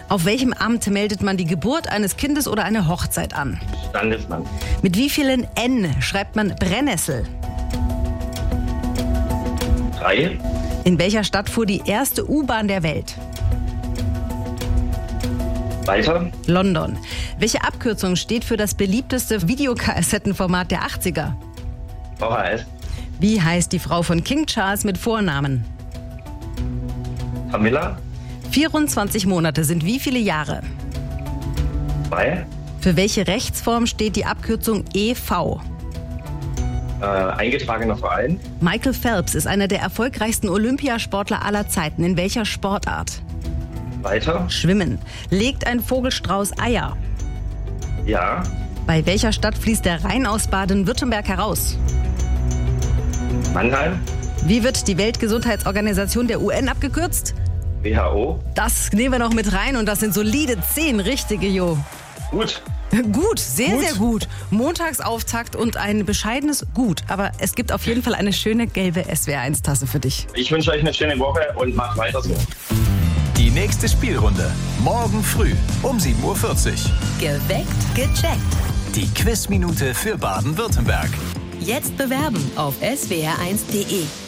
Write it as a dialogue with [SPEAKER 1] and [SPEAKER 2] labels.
[SPEAKER 1] Auf welchem Amt meldet man die Geburt eines Kindes oder eine Hochzeit an?
[SPEAKER 2] Standesamt.
[SPEAKER 1] Mit wie vielen N schreibt man Brennnessel?
[SPEAKER 2] 3.
[SPEAKER 1] In welcher Stadt fuhr die erste U-Bahn der Welt?
[SPEAKER 2] Weiter.
[SPEAKER 1] London. Welche Abkürzung steht für das beliebteste Videokassettenformat der 80er?
[SPEAKER 2] VHS.
[SPEAKER 1] Wie heißt die Frau von King Charles mit Vornamen?
[SPEAKER 2] Camilla.
[SPEAKER 1] 24 Monate sind wie viele Jahre?
[SPEAKER 2] 2.
[SPEAKER 1] Für welche Rechtsform steht die Abkürzung e.V.?
[SPEAKER 2] Eingetragener Verein.
[SPEAKER 1] Michael Phelps ist einer der erfolgreichsten Olympiasportler aller Zeiten. In welcher Sportart?
[SPEAKER 2] Weiter.
[SPEAKER 1] Schwimmen. Legt ein Vogelstrauß Eier?
[SPEAKER 2] Ja.
[SPEAKER 1] Bei welcher Stadt fließt der Rhein aus Baden-Württemberg heraus?
[SPEAKER 2] Mannheim.
[SPEAKER 1] Wie wird die Weltgesundheitsorganisation der UN abgekürzt?
[SPEAKER 2] WHO.
[SPEAKER 1] Das nehmen wir noch mit rein und das sind solide 10 richtige, Jo.
[SPEAKER 2] Gut.
[SPEAKER 1] Gut, sehr gut. Montagsauftakt und ein bescheidenes Gut. Aber es gibt auf jeden Fall eine schöne gelbe SWR1-Tasse für dich.
[SPEAKER 2] Ich wünsche euch eine schöne Woche und macht weiter so.
[SPEAKER 3] Die nächste Spielrunde. Morgen früh um 7:40 Uhr.
[SPEAKER 4] Geweckt, gecheckt.
[SPEAKER 3] Die Quizminute für Baden-Württemberg.
[SPEAKER 4] Jetzt bewerben auf swr1.de.